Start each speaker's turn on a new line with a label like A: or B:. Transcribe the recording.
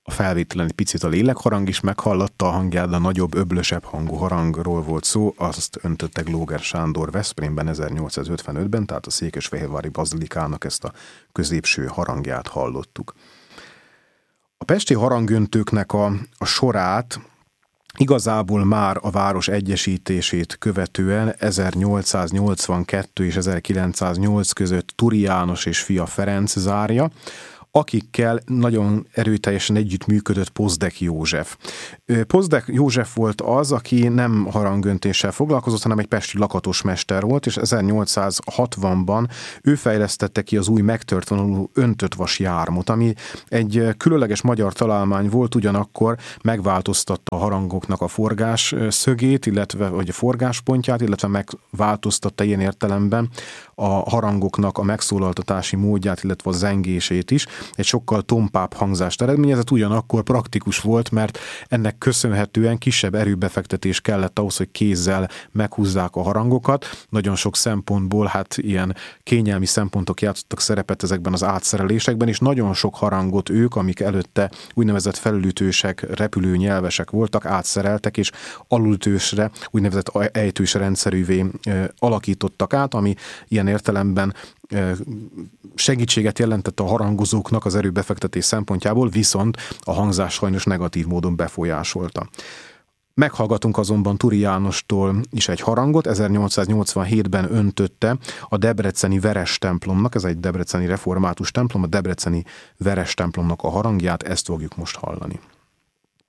A: A felvételen egy picit a lélekharang is meghallatta a hangját, de a nagyobb, öblösebb hangú harangról volt szó, azt öntötte Glóger Sándor Veszprémben 1855-ben, tehát a székesfehérvári bazilikának ezt a középső harangját hallottuk. A pesti harangöntőknek a sorát igazából már a város egyesítését követően 1882 és 1908 között Turi János és fia Ferenc zárja, akikkel nagyon erőteljesen együttműködött Pozdek József. Pozdek József volt az, aki nem harangöntéssel foglalkozott, hanem egy pesti lakatosmester volt, és 1860-ban ő fejlesztette ki az új megtört vonalú öntött vas jármot, ami egy különleges magyar találmány volt, ugyanakkor megváltoztatta a harangoknak a forgás szögét, vagy a forgáspontját, illetve megváltoztatta ilyen értelemben a harangoknak a megszólaltatási módját, illetve a zengését is. Egy sokkal tompább hangzást eredményezett, ugyanakkor praktikus volt, mert ennek köszönhetően kisebb erőbefektetés kellett ahhoz, hogy kézzel meghúzzák a harangokat. Nagyon sok szempontból ilyen kényelmi szempontok játszottak szerepet ezekben az átszerelésekben, és nagyon sok harangot ők, amik előtte úgynevezett felülütősek, repülő nyelvesek voltak, átszereltek, és alulütősre, úgynevezett ejtős rendszerűvé alakítottak át, ami ilyen értelemben segítséget jelentett a harangozóknak az erőbefektetés szempontjából, viszont a hangzás sajnos negatív módon befolyásolta. Meghallgatunk azonban Turi Jánostól is egy harangot, 1887-ben öntötte a debreceni Veres templomnak, ez egy debreceni református templom, a debreceni Veres templomnak a harangját, ezt fogjuk most hallani.